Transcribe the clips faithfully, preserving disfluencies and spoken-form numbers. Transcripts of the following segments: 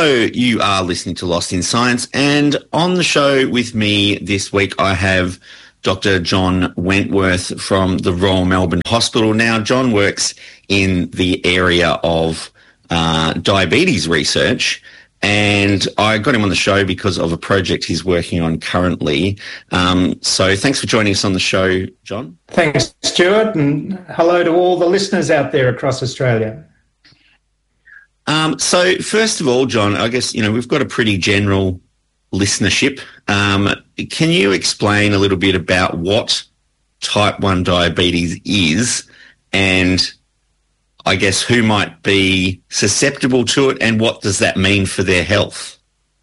Hello, you are listening to Lost in Science, and on the show with me this week I have Doctor John Wentworth from the Royal Melbourne Hospital. Now, John works in the area of uh, diabetes research, and I got him on the show because of a project he's working on currently. Um, so thanks for joining us on the show, John. Thanks, Stuart, and hello to all the listeners out there across Australia. Um, so first of all, John, I guess, you know, we've got a pretty general listenership. Um, can you explain a little bit about what type one diabetes is, and I guess who might be susceptible to it, and what does that mean for their health?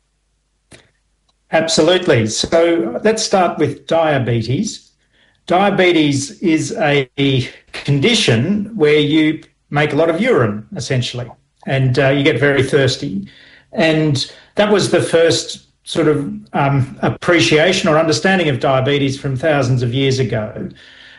Absolutely. So let's start with diabetes. Diabetes is a condition where you make a lot of urine, essentially, and uh, you get very thirsty. And that was the first sort of um, appreciation or understanding of diabetes from thousands of years ago.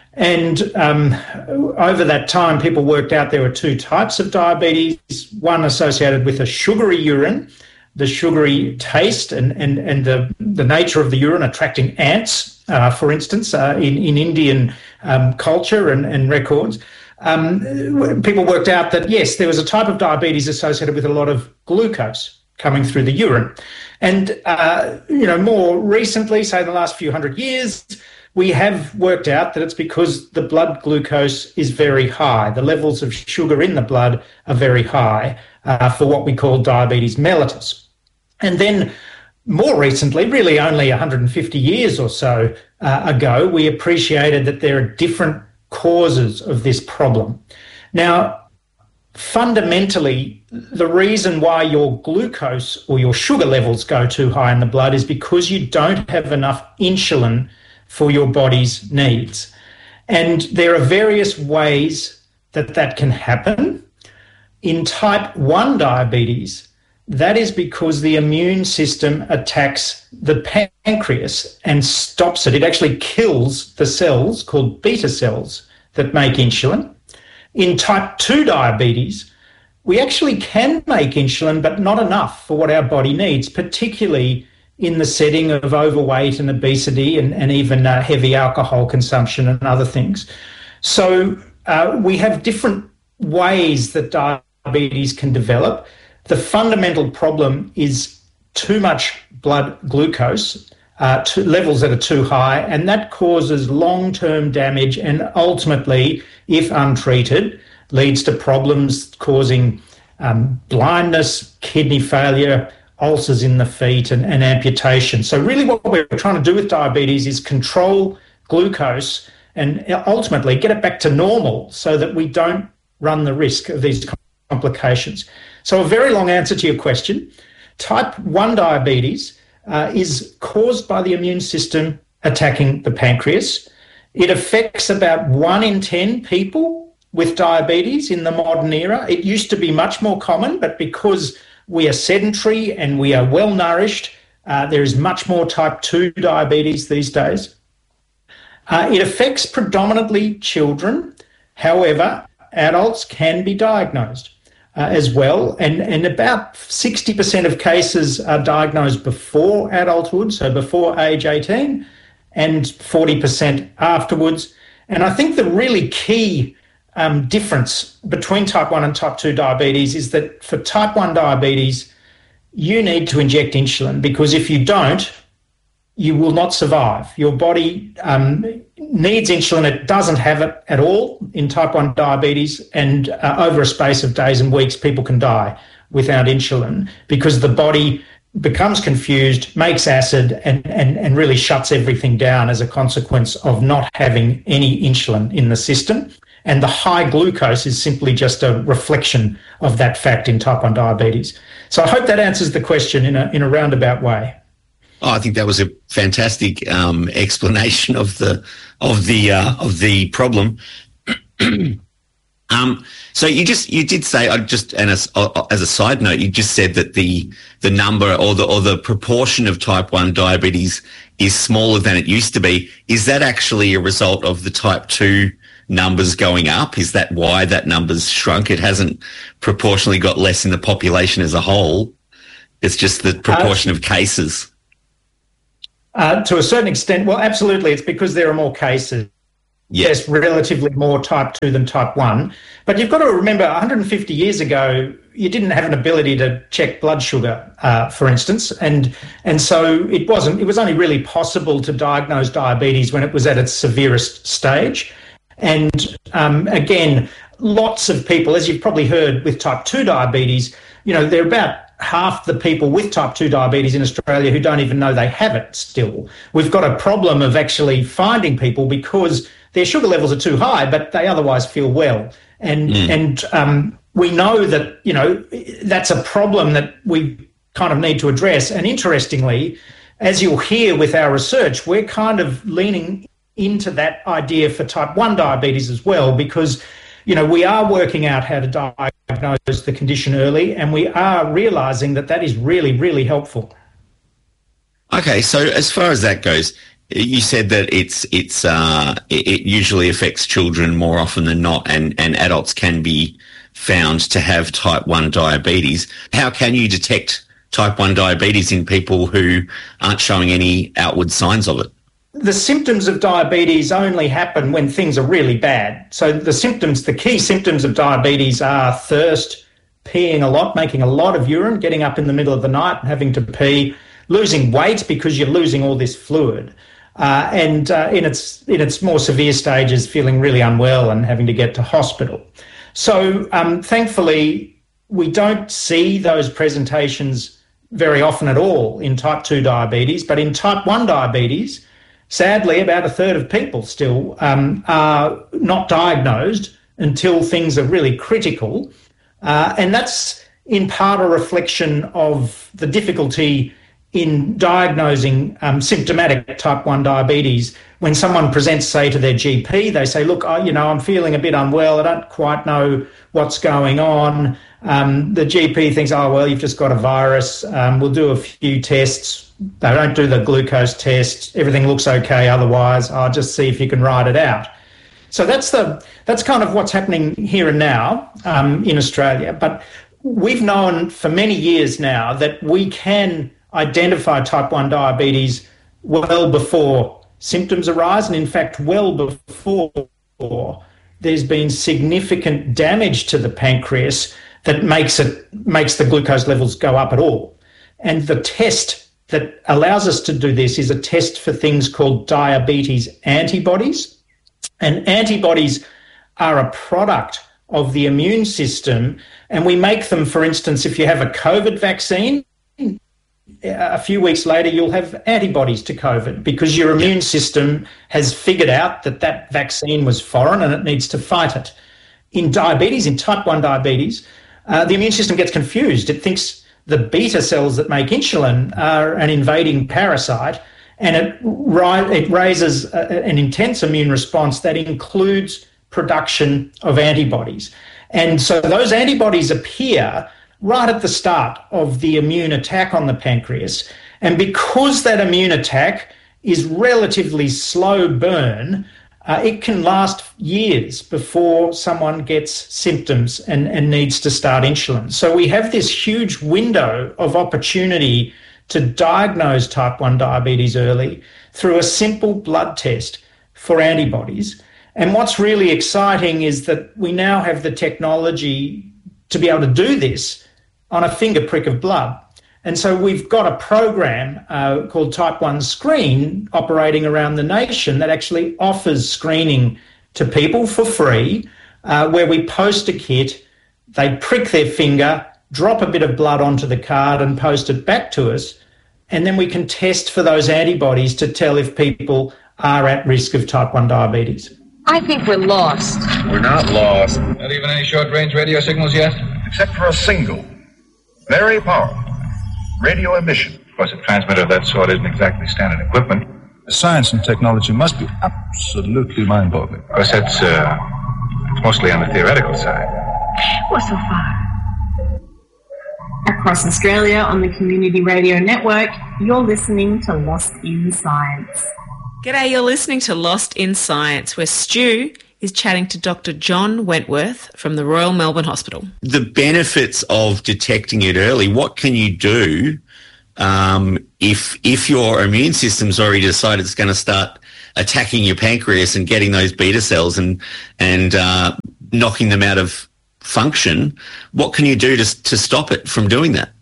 And um, over that time, people worked out there were two types of diabetes, one associated with a sugary urine, the sugary taste and, and, and the, the nature of the urine attracting ants, uh, for instance, uh, in, in Indian um, culture and, and records. Um, people worked out that, yes, there was a type of diabetes associated with a lot of glucose coming through the urine. And, uh, you know, more recently, say the last few hundred years, we have worked out that it's because the blood glucose is very high. The levels of sugar in the blood are very high uh, for what we call diabetes mellitus. And then more recently, really only one hundred fifty years or so uh, ago, we appreciated that there are different causes of this problem. Now, fundamentally, the reason why your glucose or your sugar levels go too high in the blood is because you don't have enough insulin for your body's needs. And there are various ways that that can happen. In type one diabetes, that is because the immune system attacks the pancreas and stops it. It actually kills the cells called beta cells that make insulin. In type two diabetes, we actually can make insulin, but not enough for what our body needs, particularly in the setting of overweight and obesity and, and even uh, heavy alcohol consumption and other things. So uh, we have different ways that diabetes can develop. The fundamental problem is too much blood glucose, uh, to levels that are too high, and that causes long-term damage and ultimately, if untreated, leads to problems causing um, blindness, kidney failure, ulcers in the feet and, and amputation. So really what we're trying to do with diabetes is control glucose and ultimately get it back to normal so that we don't run the risk of these complications. So a very long answer to your question. Type one diabetes uh, is caused by the immune system attacking the pancreas. It affects about one in ten people with diabetes in the modern era. It used to be much more common, but because we are sedentary and we are well nourished, uh, there is much more type two diabetes these days. Uh, it affects predominantly children. However, adults can be diagnosed uh, as well, and, and about sixty percent of cases are diagnosed before adulthood, so before age eighteen, and forty percent afterwards. And I think the really key um, difference between type one and type two diabetes is that for type one diabetes, you need to inject insulin, because if you don't, you will not survive. Your body um, needs insulin. It doesn't have it at all in type one diabetes, and uh, over a space of days and weeks, people can die without insulin because the body becomes confused, makes acid, and, and, and really shuts everything down as a consequence of not having any insulin in the system. And the high glucose is simply just a reflection of that fact in type one diabetes. So I hope that answers the question in a, in a roundabout way. Oh, I think that was a fantastic um, explanation of the of the uh, of the problem. um, so you just you did say, I just and as, uh, as a side note, you just said that the the number or the or the proportion of type one diabetes is smaller than it used to be. Is that actually a result of the type two numbers going up? Is that why that number's shrunk? It hasn't proportionally got less in the population as a whole. It's just the proportion uh, of cases. Uh, to a certain extent, well, absolutely. It's because there are more cases. Yes, relatively more type two than type one. But you've got to remember, one hundred fifty years ago, you didn't have an ability to check blood sugar, uh, for instance. And and so it wasn't, it was only really possible to diagnose diabetes when it was at its severest stage. And um, again, lots of people, as you've probably heard with type two diabetes, you know, there are about half the people with type two diabetes in Australia who don't even know they have it still. We've got a problem of actually finding people because their sugar levels are too high, but they otherwise feel well. And mm. and um, we know that, you know, that's a problem that we kind of need to address. And interestingly, as you'll hear with our research, we're kind of leaning into that idea for type one diabetes as well, because, you know, we are working out how to diagnose the condition early, and we are realising that that is really, really helpful. Okay, so as far as that goes, you said that it's it's uh, it usually affects children more often than not, and, and adults can be found to have type one diabetes. How can you detect type one diabetes in people who aren't showing any outward signs of it? The symptoms of diabetes only happen when things are really bad. So the symptoms, the key symptoms of diabetes are thirst, peeing a lot, making a lot of urine, getting up in the middle of the night and having to pee, losing weight because you're losing all this fluid. Uh, and uh, in its in its more severe stages, feeling really unwell and having to get to hospital. So um, thankfully, we don't see those presentations very often at all in type two diabetes, but in type one diabetes, sadly, about a third of people still um, are not diagnosed until things are really critical. Uh, and that's in part a reflection of the difficulty in diagnosing um, symptomatic type one diabetes. When someone presents, say, to their G P, they say, look, I, you know, I'm feeling a bit unwell. I don't quite know what's going on. Um, the G P thinks, oh, well, you've just got a virus. Um, we'll do a few tests. They don't do the glucose test. Everything looks okay otherwise. I'll just see if you can write it out. So that's the that's kind of what's happening here and now um, in Australia. But we've known for many years now that we can identify type one diabetes well before symptoms arise, and in fact well before there's been significant damage to the pancreas that makes it makes the glucose levels go up at all. And the test that allows us to do this is a test for things called diabetes antibodies. And antibodies are a product of the immune system, and we make them, for instance, if you have a COVID vaccine, a few weeks later you'll have antibodies to COVID because your immune system has figured out that that vaccine was foreign and it needs to fight it. In diabetes, in type one diabetes, uh, the immune system gets confused. It thinks the beta cells that make insulin are an invading parasite, and it, ri- it raises a, an intense immune response that includes production of antibodies. And so those antibodies appear right at the start of the immune attack on the pancreas. And because that immune attack is relatively slow burn, uh, it can last years before someone gets symptoms and, and needs to start insulin. So we have this huge window of opportunity to diagnose type one diabetes early through a simple blood test for antibodies. And what's really exciting is that we now have the technology to be able to do this on a finger prick of blood. And so we've got a program uh, called Type one Screen operating around the nation that actually offers screening to people for free, uh, where we post a kit, they prick their finger, drop a bit of blood onto the card and post it back to us, and then we can test for those antibodies to tell if people are at risk of type one diabetes. I think we're lost. We're not lost. Not even any short-range radio signals yet? Except for a single, very powerful radio emission. Of course, a transmitter of that sort isn't exactly standard equipment. The science and technology must be absolutely mind-boggling. Of course, that's uh, it's mostly on the theoretical side. Well, so far. Across Australia on the Community Radio Network, you're listening to Lost in Science. G'day, you're listening to Lost in Science, where Stu is chatting to Doctor John Wentworth from the Royal Melbourne Hospital. The benefits of detecting it early, what can you do um, if if your immune system's already decided it's going to start attacking your pancreas and getting those beta cells and, and uh, knocking them out of function? What can you do to, to stop it from doing that?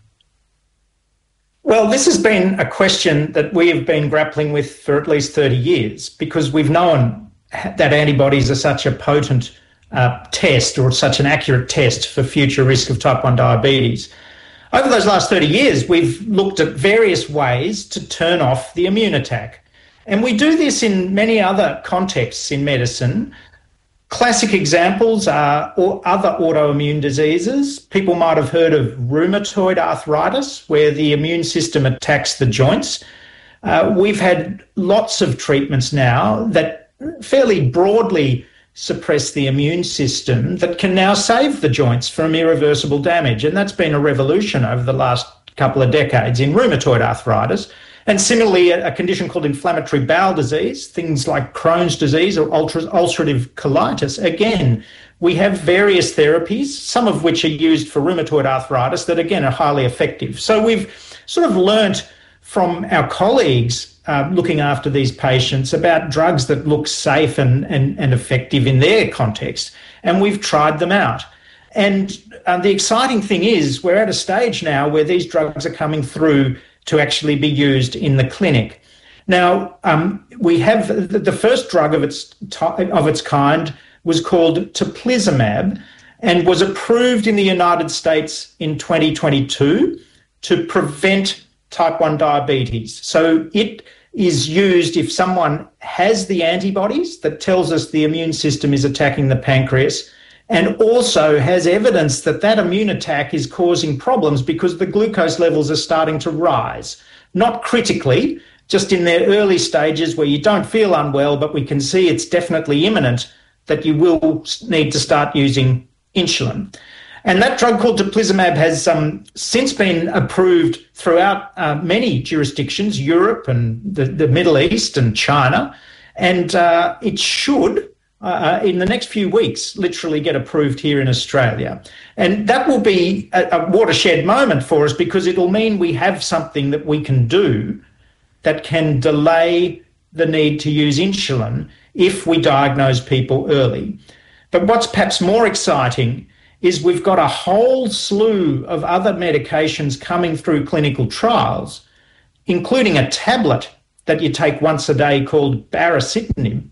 Well, this has been a question that we have been grappling with for at least thirty years, because we've known that antibodies are such a potent uh, test, or such an accurate test for future risk of type one diabetes. Over those last thirty years, we've looked at various ways to turn off the immune attack. And we do this in many other contexts in medicine. Classic examples are other autoimmune diseases. People might have heard of rheumatoid arthritis, where the immune system attacks the joints. Uh, we've had lots of treatments now that fairly broadly suppress the immune system that can now save the joints from irreversible damage. And that's been a revolution over the last couple of decades in rheumatoid arthritis. And similarly, a condition called inflammatory bowel disease, things like Crohn's disease or ulcerative colitis. Again, we have various therapies, some of which are used for rheumatoid arthritis that, again, are highly effective. So we've sort of learnt from our colleagues uh, looking after these patients about drugs that look safe and, and, and effective in their context, and we've tried them out. And uh, the exciting thing is we're at a stage now where these drugs are coming through to actually be used in the clinic. Now, um, we have the, the first drug of its of its kind was called teplizumab and was approved in the United States in twenty twenty-two to prevent type one diabetes. So it is used if someone has the antibodies that tells us the immune system is attacking the pancreas, and also has evidence that that immune attack is causing problems because the glucose levels are starting to rise. Not critically, just in their early stages where you don't feel unwell, but we can see it's definitely imminent that you will need to start using insulin. And that drug called teplizumab has um, since been approved throughout uh, many jurisdictions, Europe and the, the Middle East and China, and uh, it should, Uh, in the next few weeks, literally get approved here in Australia. And that will be a, a watershed moment for us, because it'll mean we have something that we can do that can delay the need to use insulin if we diagnose people early. But what's perhaps more exciting is we've got a whole slew of other medications coming through clinical trials, including a tablet that you take once a day called baricitinib,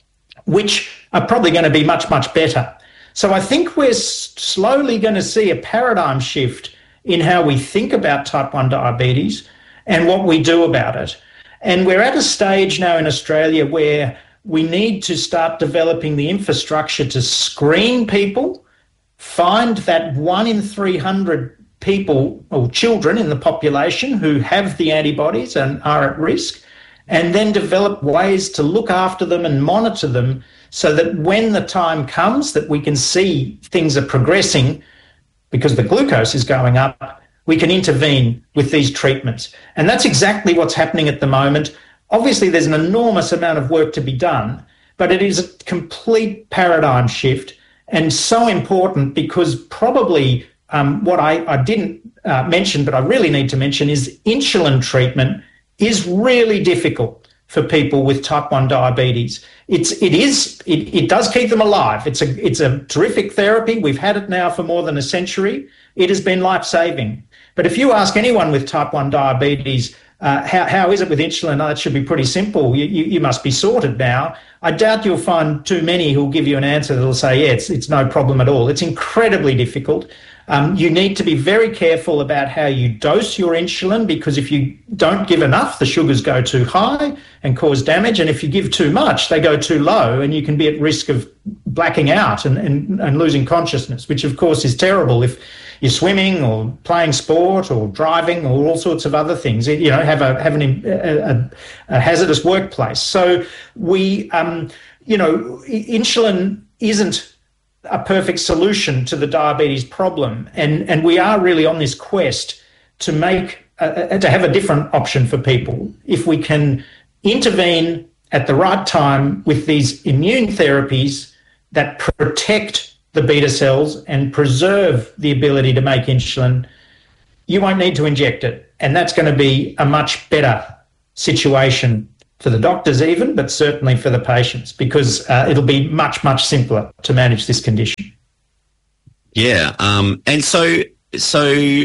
which are probably going to be much, much better. So I think we're slowly going to see a paradigm shift in how we think about type one diabetes and what we do about it. And we're at a stage now in Australia where we need to start developing the infrastructure to screen people, find that one in three hundred people or children in the population who have the antibodies and are at risk, and then develop ways to look after them and monitor them so that when the time comes that we can see things are progressing because the glucose is going up, we can intervene with these treatments. And that's exactly what's happening at the moment. Obviously, there's an enormous amount of work to be done, but it is a complete paradigm shift and so important because probably um, what I, I didn't uh, mention, but I really need to mention, is insulin treatment is really difficult for people with type one diabetes. It's it is it, it does keep them alive. It's a it's a terrific therapy. We've had it now for more than a century. It has been life-saving. But if you ask anyone with type one diabetes, uh, how how is it with insulin? Oh, it should be pretty simple. You, you you must be sorted now. I doubt you'll find too many who'll give you an answer that'll say, yeah, it's it's no problem at all. It's incredibly difficult. Um, you need to be very careful about how you dose your insulin, because if you don't give enough, the sugars go too high and cause damage. And if you give too much, they go too low and you can be at risk of blacking out and, and, and losing consciousness, which of course is terrible if you're swimming or playing sport or driving or all sorts of other things, you know, have a have an, a, a hazardous workplace. So we, um, you know, insulin isn't a perfect solution to the diabetes problem, and and we are really on this quest to make uh, to have a different option for people. If we can intervene at the right time with these immune therapies that protect the beta cells and preserve the ability to make insulin, you won't need to inject it. And that's going to be a much better situation for the doctors even, but certainly for the patients, because uh, it'll be much, much simpler to manage this condition. Yeah. Um, and so, so,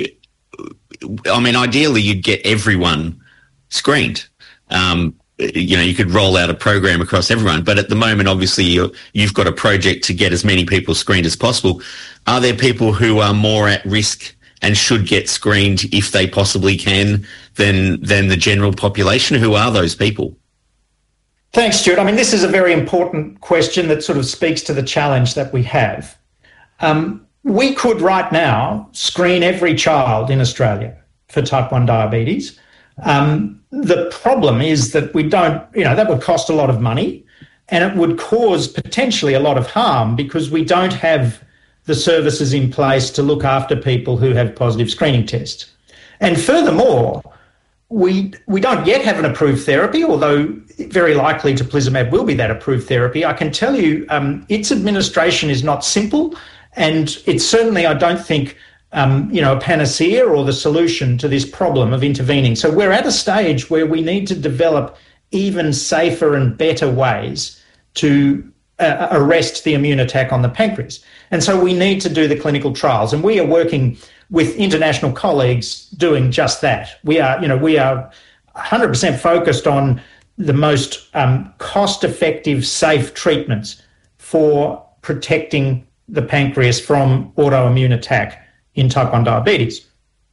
I mean, ideally you'd get everyone screened. Um, you know, you could roll out a program across everyone, but at the moment, obviously, you're, you've got a project to get as many people screened as possible. Are there people who are more at risk and should get screened if they possibly can than than the general population? Who are those people? Thanks, Stuart. I mean, this is a very important question that sort of speaks to the challenge that we have. Um, we could right now screen every child in Australia for type one diabetes. Um, the problem is that we don't, you know, that would cost a lot of money and it would cause potentially a lot of harm because we don't have the services in place to look after people who have positive screening tests. And furthermore, we we don't yet have an approved therapy, although very likely teplizumab will be that approved therapy. I can tell you um, its administration is not simple, and it's certainly, I don't think, Um, you know, a panacea or the solution to this problem of intervening. So we're at a stage where we need to develop even safer and better ways to uh, arrest the immune attack on the pancreas. And so we need to do the clinical trials, and we are working with international colleagues doing just that. We are, you know, we are one hundred percent focused on the most um, cost-effective, safe treatments for protecting the pancreas from autoimmune attack in type one diabetes.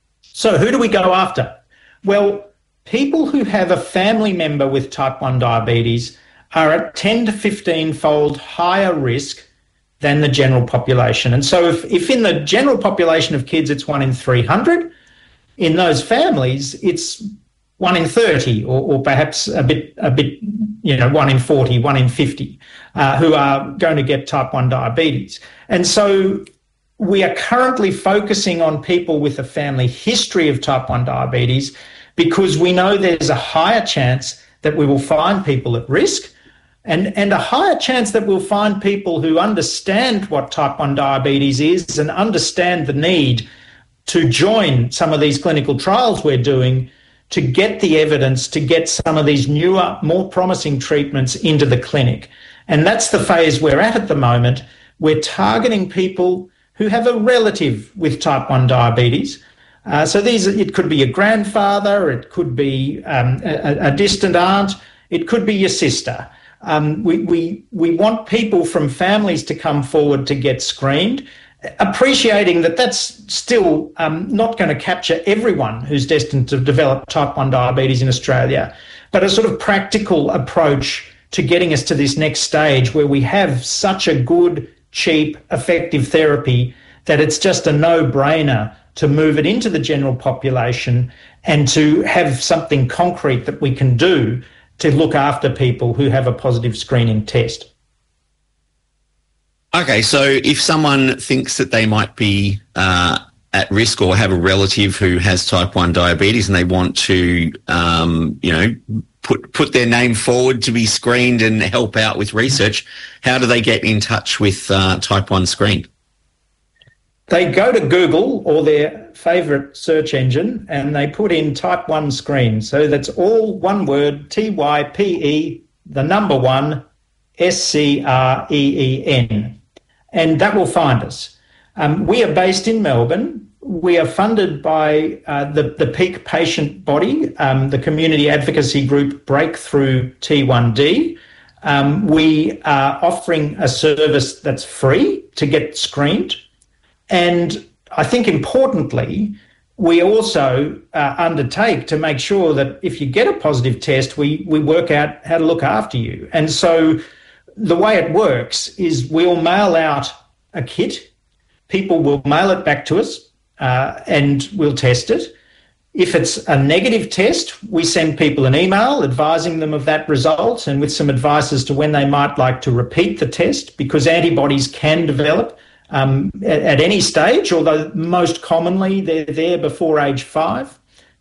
So who do we go after? Well, people who have a family member with type one diabetes are at ten to fifteen fold higher risk than the general population. And so if, if in the general population of kids it's one in three hundred, in those families it's one in thirty or, or perhaps a bit, a bit, you know, one in forty, one in fifty uh, who are going to get type one diabetes. And so we are currently focusing on people with a family history of type one diabetes because we know there's a higher chance that we will find people at risk and, and a higher chance that we'll find people who understand what type one diabetes is and understand the need to join some of these clinical trials we're doing to get the evidence, to get some of these newer, more promising treatments into the clinic. And that's the phase we're at at the moment. We're targeting people who have a relative with type one diabetes. Uh, so these, it could be a grandfather, it could be um, a, a distant aunt, it could be your sister. Um, we, we, we want people from families to come forward to get screened, appreciating that that's still um, not going to capture everyone who's destined to develop type one diabetes in Australia, but a sort of practical approach to getting us to this next stage where we have such a good, cheap, effective therapy that it's just a no-brainer to move it into the general population and to have something concrete that we can do to look after people who have a positive screening test. Okay, so if someone thinks that they might be uh, at risk or have a relative who has type one diabetes and they want to, um, you know, put put their name forward to be screened and help out with research, how do they get in touch with uh, Type one Screen? They go to Google or their favourite search engine and they put in Type one Screen. So that's all one word, T Y P E, the number one, S C R E E N. And that will find us. Um, we are based in Melbourne. We are funded by uh, the, the peak patient body, um, the community advocacy group Breakthrough T one D. Um, we are offering a service that's free to get screened. And I think importantly, we also uh, undertake to make sure that if you get a positive test, we, we work out how to look after you. And so the way it works is we'll mail out a kit. People will mail it back to us. Uh, and we'll test it. If it's a negative test, we send people an email advising them of that result and with some advice as to when they might like to repeat the test, because antibodies can develop um, at, at any stage, although most commonly they're there before age five.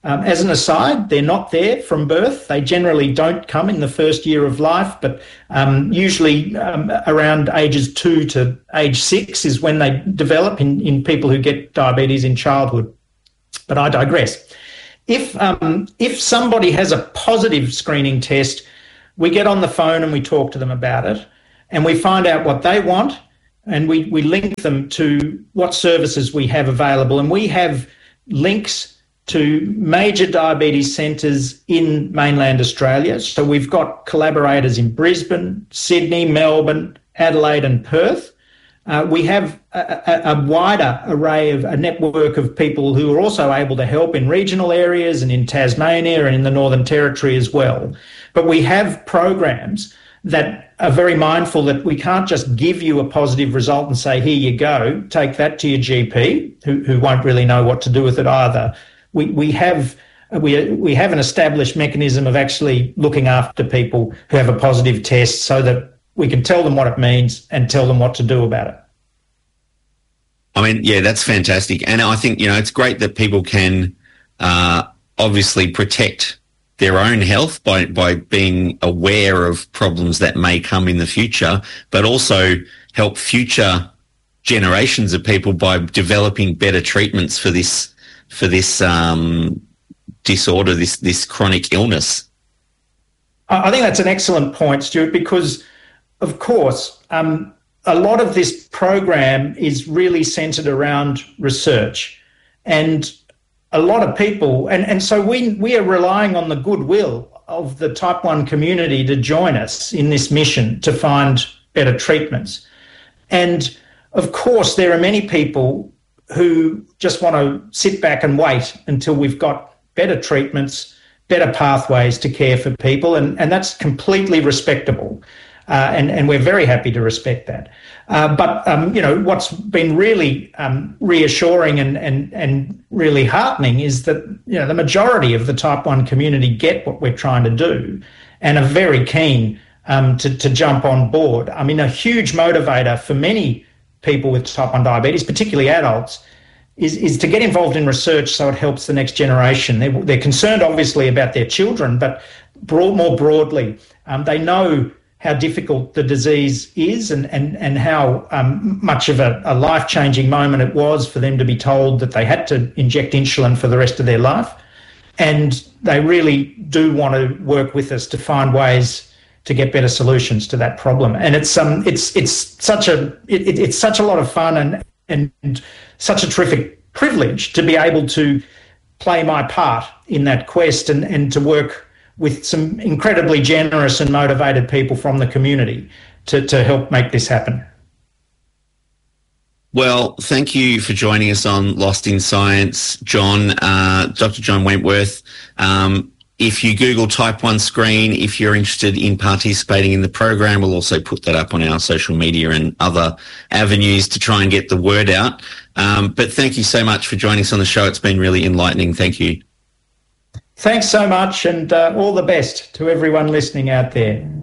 Um, as an aside, they're not there from birth. They generally don't come in the first year of life, but um, usually um, around ages two to age six is when they develop in, in people who get diabetes in childhood. But I digress. If um, if somebody has a positive screening test, we get on the phone and we talk to them about it, and we find out what they want, and we, we link them to what services we have available. And we have links to major diabetes centres in mainland Australia. So we've got collaborators in Brisbane, Sydney, Melbourne, Adelaide and Perth. Uh, we have a, a, a wider array of a network of people who are also able to help in regional areas and in Tasmania and in the Northern Territory as well. But we have programs that are very mindful that we can't just give you a positive result and say, here you go, take that to your G P, who, who won't really know what to do with it either. We we have we we have an established mechanism of actually looking after people who have a positive test so that we can tell them what it means and tell them what to do about it. I mean, yeah, that's fantastic. And I think, you know, it's great that people can uh, obviously protect their own health by, by being aware of problems that may come in the future, but also help future generations of people by developing better treatments for this for this um, disorder, this this chronic illness. I think that's an excellent point, Stuart, because, of course, um, a lot of this program is really centred around research, and a lot of people, and, and so we we are relying on the goodwill of the type one community to join us in this mission to find better treatments. And, of course, there are many people who just want to sit back and wait until we've got better treatments, better pathways to care for people, and, and that's completely respectable, uh, and, and we're very happy to respect that. Uh, but, um, you know, what's been really um, reassuring and, and, and really heartening is that, you know, the majority of the type one community get what we're trying to do and are very keen um, to, to jump on board. I mean, a huge motivator for many people with type one diabetes, particularly adults, is, is to get involved in research so it helps the next generation. They're, they're concerned, obviously, about their children, but broad, more broadly, um, they know how difficult the disease is and, and, and how um, much of a, a life-changing moment it was for them to be told that they had to inject insulin for the rest of their life. And they really do want to work with us to find ways to get better solutions to that problem. And it's um it's it's such a it, it's such a lot of fun and and such a terrific privilege to be able to play my part in that quest and, and to work with some incredibly generous and motivated people from the community to, to help make this happen. Well, thank you for joining us on Lost in Science, John, uh, Doctor John Wentworth. Um, If you Google type one screen, if you're interested in participating in the program, we'll also put that up on our social media and other avenues to try and get the word out. Um, but thank you so much for joining us on the show. It's been really enlightening. Thank you. Thanks so much, and uh, all the best to everyone listening out there.